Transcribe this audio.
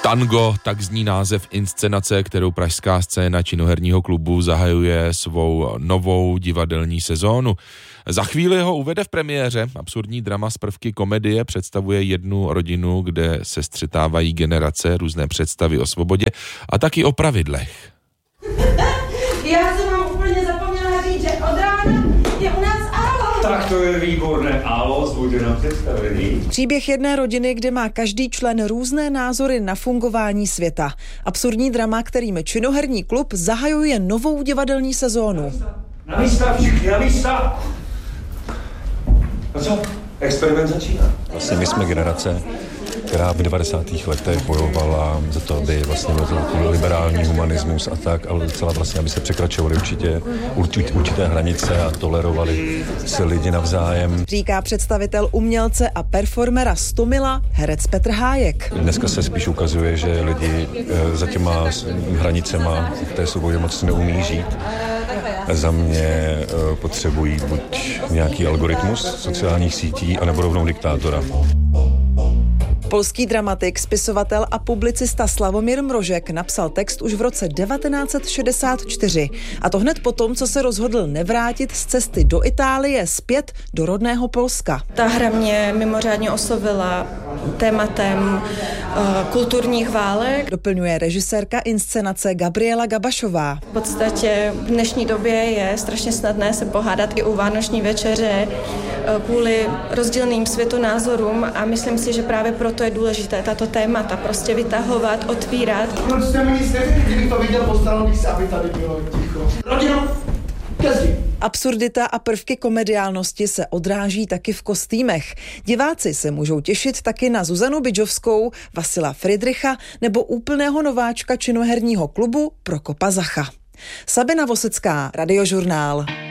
Tango, tak zní název inscenace, kterou pražská scéna činoherního klubu zahajuje svou novou divadelní sezónu. Za chvíli ho uvede v premiéře. Absurdní drama z prvky komedie představuje jednu rodinu, kde se střetávají generace, různé představy o svobodě a taky o pravidlech. Já jsem vám úplně zapomněla říct, že od rána je u nás Álo. Tak to je výborné. Álo, zvuďte na představení. Příběh jedné rodiny, kde má každý člen různé názory na fungování světa. Absurdní drama, kterým činoherní klub zahajuje novou divadelní sezónu. Na místa, všichni na místa. No co? Experiment začíná. Vlastně my jsme generace, která v 90. letech bojovala za to, aby vlastně byl liberální humanismus a tak, ale docela vlastně, aby se překračovaly určité hranice a tolerovali se lidi navzájem. Říká představitel umělce a performera Stomila, herec Petr Hájek. Dneska se spíš ukazuje, že lidi za těma hranicema v té svobodě moc neumí žít. Za mě potřebují buď nějaký algoritmus sociálních sítí, anebo rovnou diktátora. Polský dramatik, spisovatel a publicista Slavomír Mrožek napsal text už v roce 1964. A to hned potom, co se rozhodl nevrátit z cesty do Itálie zpět do rodného Polska. Ta hra mě mimořádně oslovila tématem kulturních válek. Doplňuje režisérka inscenace Gabriela Gabašová. V podstatě v dnešní době je strašně snadné se pohádat i u vánoční večeře kvůli rozdílným světonázorům a myslím si, že právě proto je důležité tato témata prostě vytahovat, otvírat. Proč jste mi nic nevěděli, kdybych to viděl, postaral bych se, aby tady bylo ticho. Rodino, kezdí. Absurdita a prvky komediálnosti se odráží taky v kostýmech. Diváci se můžou těšit taky na Zuzanu Bidžovskou, Vasila Friedricha nebo úplného nováčka činoherního klubu Prokopa Zacha. Sabina Vosecká, Radiožurnál.